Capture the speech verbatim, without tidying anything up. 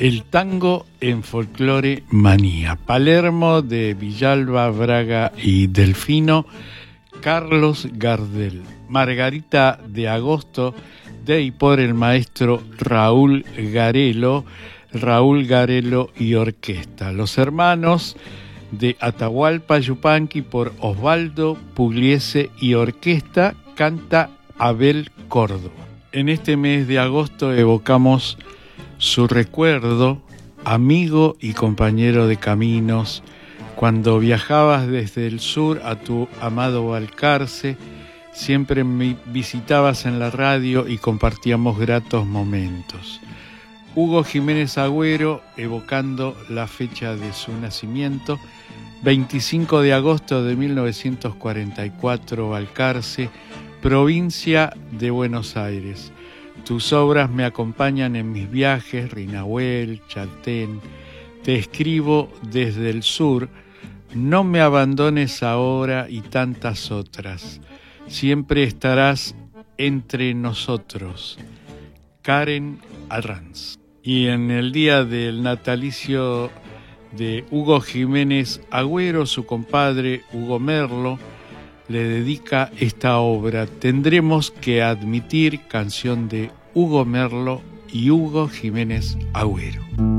El tango en Folclore Manía. Palermo, de Villalba, Braga y Delfino, Carlos Gardel. Margarita de Agosto, de y por el maestro Raúl Garelo, Raúl Garelo y Orquesta. Los hermanos de Atahualpa Yupanqui, por Osvaldo Pugliese y Orquesta, canta Abel Córdoba. En este mes de agosto evocamos su recuerdo, amigo y compañero de caminos, cuando viajabas desde el sur a tu amado Balcarce. Siempre me visitabas en la radio y compartíamos gratos momentos. Hugo Jiménez Agüero, evocando la fecha de su nacimiento, veinticinco de agosto de mil novecientos cuarenta y cuatro, Balcarce, provincia de Buenos Aires. Tus obras me acompañan en mis viajes, Rinahuel, Chaltén. Te escribo desde el sur, no me abandones ahora y tantas otras. Siempre estarás entre nosotros. Karen Arranz. Y en el día del natalicio de Hugo Jiménez Agüero, su compadre Hugo Merlo le dedica esta obra, Tendremos que admitir, canción de Hugo Merlo y Hugo Jiménez Agüero.